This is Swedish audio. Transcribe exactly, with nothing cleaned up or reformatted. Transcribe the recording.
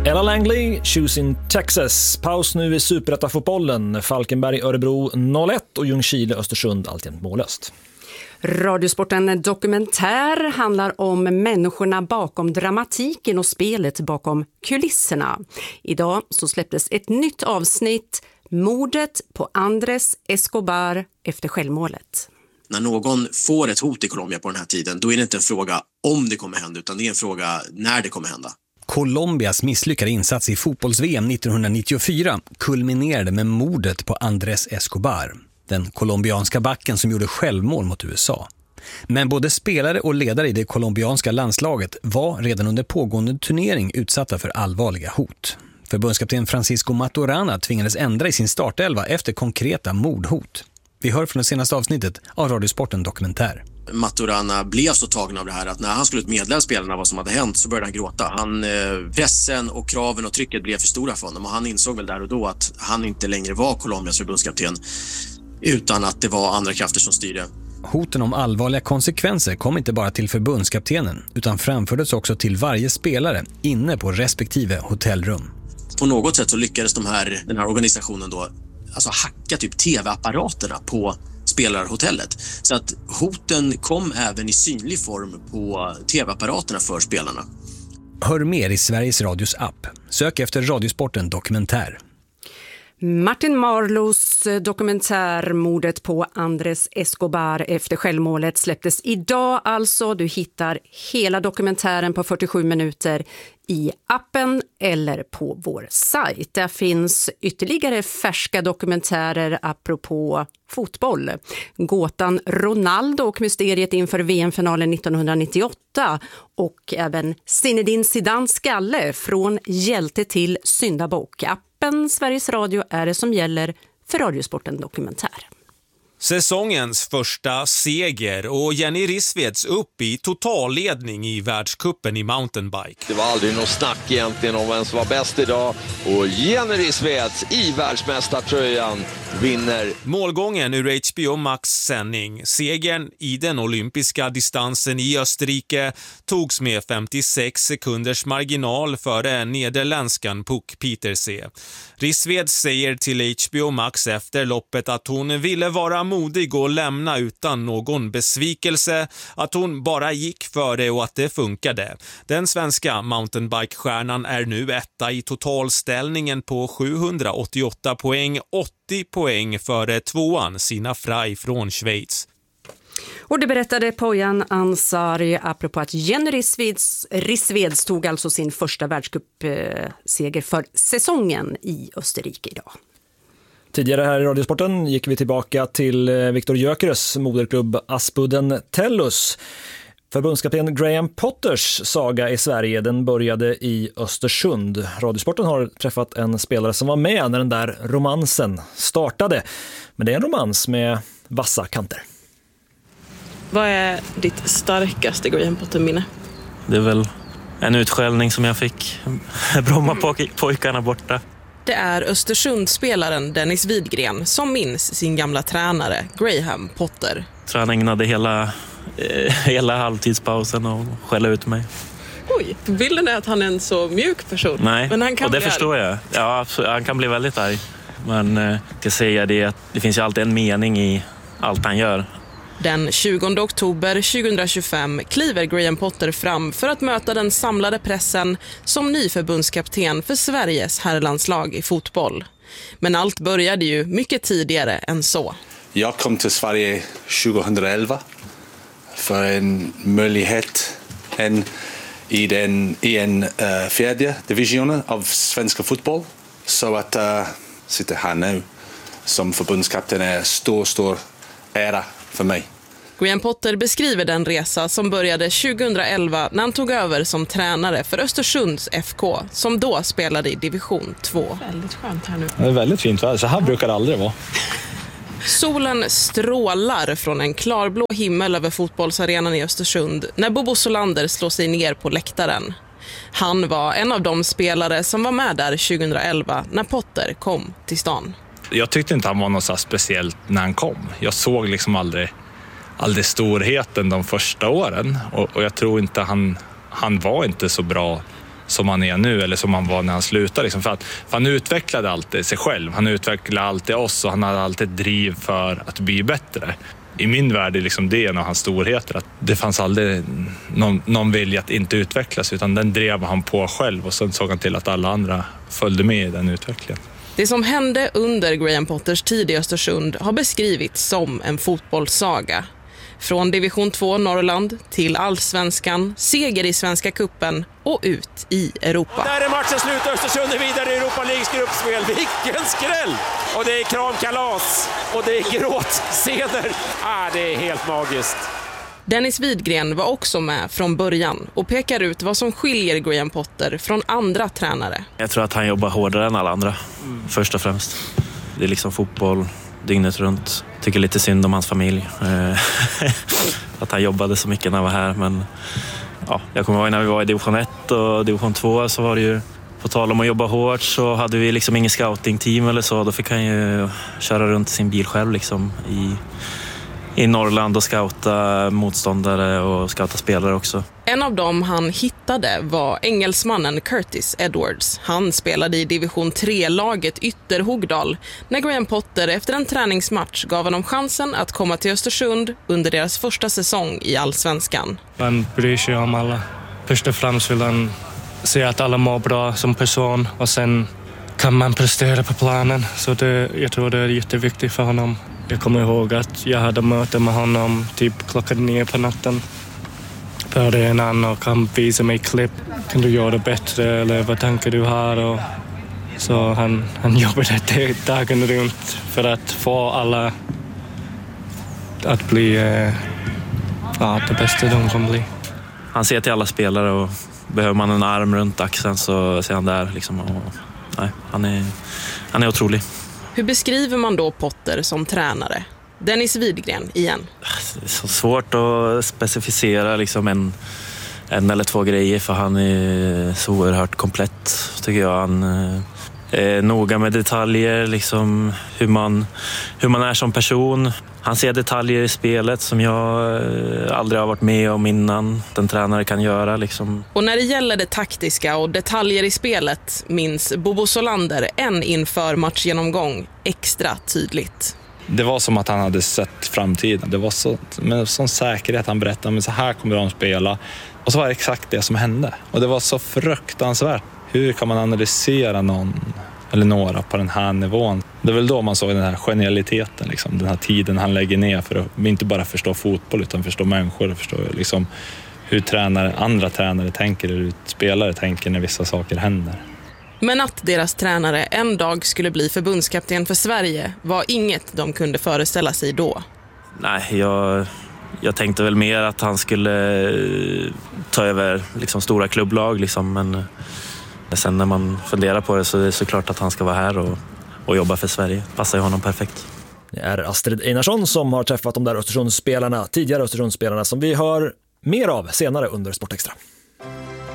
Ella Langley, Choosing Texas. Paus nu i Superettan-fotbollen. Falkenberg, Örebro noll ett och Ljungskile, Östersund alltjämt mållöst. Radiosporten Dokumentär handlar om människorna bakom dramatiken och spelet bakom kulisserna. Idag så släpptes ett nytt avsnitt, mordet på Andrés Escobar efter självmålet. När någon får ett hot i Colombia på den här tiden, då är det inte en fråga om det kommer hända, utan det är en fråga när det kommer hända. Colombias misslyckade insats i fotbolls-V M nittonhundranittiofyra kulminerade med mordet på Andrés Escobar, den colombianska backen som gjorde självmål mot U S A. Men både spelare och ledare i det colombianska landslaget var redan under pågående turnering utsatta för allvarliga hot. Förbundskapten Francisco Maturana tvingades ändra i sin startelva efter konkreta mordhot. Vi hör från det senaste avsnittet av Radiosporten Dokumentär. Maturana blev så tagen av det här att när han skulle meddela spelarna vad som hade hänt så började han gråta. Han, eh, pressen och kraven och trycket blev för stora för honom och han insåg väl där och då att han inte längre var Colombias förbundskapten utan att det var andra krafter som styrde. Hoten om allvarliga konsekvenser kom inte bara till förbundskaptenen utan framfördes också till varje spelare inne på respektive hotellrum. På något sätt så lyckades de här, den här organisationen då alltså hacka typ tv-apparaterna på spelarhotellet. Så att hoten kom även i synlig form på tv-apparaterna för spelarna. Hör mer i Sveriges Radios app. Sök efter Radiosporten Dokumentär. Martin Marlos dokumentär mordet på Andrés Escobar efter självmålet släpptes idag alltså. Du hittar hela dokumentären på fyrtiosju minuter i appen eller på vår sajt. Där finns ytterligare färska dokumentärer apropå fotboll. Gåtan Ronaldo och mysteriet inför V M-finalen nittonhundranittioåtta och även Zinedine Zidane skalle från hjälte till syndabock. Appen Sveriges Radio är det som gäller för Radiosporten Dokumentär. Säsongens första seger och Jenny Rissveds upp i totalledning i världscupen i mountainbike. Det var aldrig något snack egentligen om vem som var bäst idag och Jenny Rissveds i världsmästartröjan vinner. Målgången ur H B O Max sändning. Segern i den olympiska distansen i Österrike togs med femtiosex sekunders marginal före nederländskan Puk Pieterse. Rissved säger till H B O Max efter loppet att hon ville vara modig och lämna utan någon besvikelse, att hon bara gick för det och att det funkade. Den svenska mountainbike-stjärnan är nu etta i totalställningen på sjuhundraåttioåtta poäng, åttio poäng före tvåan Sina Frey från Schweiz. Och det berättade Pojan Ansari apropå att Jenny Rissveds, Rissveds tog alltså sin första världscupseger för säsongen i Österrike idag. Tidigare här i Radiosporten gick vi tillbaka till Viktor Gyökeres moderklubb Aspudden Tellus. Förbundskapten Graham Potters saga i Sverige, den började i Östersund. Radiosporten har träffat en spelare som var med när den där romansen startade. Men det är en romans med vassa kanter. Vad är ditt starkaste Graham Potter-minne? Det är väl en utskällning som jag fick. Brommapojkarna borta. Det är Östersundsspelaren Dennis Widgren som minns sin gamla tränare Graham Potter. Han ägnade hela, eh, hela halvtidspausen och skälla ut mig. Oj, bilden är att han är en så mjuk person. Nej, men han kan och det bli förstår arg. jag. Ja, absolut. Han kan bli väldigt arg. Men eh, jag ska säga det att det finns ju alltid en mening i allt han gör. Den tjugonde oktober tjugohundratjugofem kliver Graham Potter fram för att möta den samlade pressen som ny förbundskapten för Sveriges herrlandslag i fotboll. Men allt började ju mycket tidigare än så. Jag kom till Sverige tjugohundraelva för en möjlighet en, i, den, i en uh, fjärde divisionen av svenska fotboll. Så att uh, sitta här nu som förbundskapten är stor, stor ära för mig. Graham Potter beskriver den resa som började tjugohundraelva när han tog över som tränare för Östersunds F K som då spelade i division två. Väldigt skönt här nu. Det är väldigt fint väder, så här brukar det aldrig vara. Solen strålar från en klarblå himmel över fotbollsarenan i Östersund när Bobo Solander slår sig ner på läktaren. Han var en av de spelare som var med där tjugohundraelva när Potter kom till stan. Jag tyckte inte han var något så speciellt när han kom. Jag såg liksom aldrig, aldrig storheten de första åren. Och, och jag tror inte han, han var inte så bra som han är nu eller som han var när han slutade. Liksom. För, att, för han utvecklade alltid sig själv. Han utvecklade alltid oss och han hade alltid ett driv för att bli bättre. I min värld är liksom det en av hans storheter. Att det fanns aldrig någon, någon vilja att inte utvecklas utan den drev han på själv och sen såg han till att alla andra följde med i den utvecklingen. Det som hände under Graham Potters tid i Östersund har beskrivits som en fotbollssaga. Från division två Norrland till allsvenskan, seger i Svenska cupen och ut i Europa. Där är matchen slut, Östersund är vidare i Europa Leagues gruppspel. Vilken skräll! Och det är kramkalas och det är gråtseder. Ah, det är helt magiskt. Dennis Widgren var också med från början och pekar ut vad som skiljer Graham Potter från andra tränare. Jag tror att han jobbar hårdare än alla andra, mm. först och främst. Det är liksom fotboll dygnet runt. Tycker lite synd om hans familj. Att han jobbade så mycket när han var här. Men ja, jag kommer ihåg när vi var i division ett och division två så var det ju, på tal om att jobba hårt, så hade vi liksom ingen scouting-team eller så. Då fick han ju köra runt sin bil själv liksom i, i Norrland och scouta motståndare och scouta spelare också. En av dem han hittade var engelsmannen Curtis Edwards. Han spelade i division tre-laget Ytterhogdal när Graham Potter efter en träningsmatch gav honom chansen att komma till Östersund under deras första säsong i Allsvenskan. Man bryr sig om alla. Först och främst vill han se att alla mår bra som person och sen kan man prestera på planen. Så det, jag tror det är jätteviktigt för honom. Jag kommer ihåg att jag hade möte med honom typ klockan nio på natten. För en annan och kan visa mig klipp. Kan du göra det bättre eller vad tänker du här? Och så han, han jobbade dagen runt för att få alla att bli eh, ja, det bästa de kan bli. Han ser till alla spelare och behöver man en arm runt axeln så ser han där. Liksom, och, nej, han, är, han är otrolig. Hur beskriver man då Potter som tränare? Dennis Widgren igen. Det är så svårt att specificera liksom en, en eller två grejer för han är så oerhört komplett tycker jag. Han är noga med detaljer, liksom hur man, hur man är som person. Han ser detaljer i spelet som jag aldrig har varit med om innan den tränare kan göra. Liksom. Och när det gäller det taktiska och detaljer i spelet minns Bobo Solander en inför matchgenomgång extra tydligt. Det var som att han hade sett framtiden. Det var så, med sån säkerhet han berättade, men så här kommer de spela. Och så var det exakt det som hände. Och det var så fruktansvärt. Hur kan man analysera någon eller några på den här nivån? Det är väl då man såg den här genialiteten, liksom. Den här tiden han lägger ner för att inte bara förstå fotboll utan förstå människor och förstå liksom, hur tränare, andra tränare tänker eller hur spelare tänker när vissa saker händer. Men att deras tränare en dag skulle bli förbundskapten för Sverige var inget de kunde föreställa sig då. Nej, jag, jag tänkte väl mer att han skulle ta över liksom, stora klubblag. Liksom, men sen när man funderar på det så är det såklart att han ska vara här och, och jobba för Sverige. Passar ju honom perfekt. Det är Astrid Einarsson som har träffat de där Östersundsspelarna, tidigare Östersundsspelarna som vi hör mer av senare under Sportextra.